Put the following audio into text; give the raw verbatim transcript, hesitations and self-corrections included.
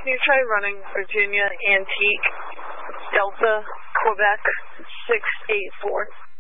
Can you try running Virginia Antique Delta Quebec six eight four?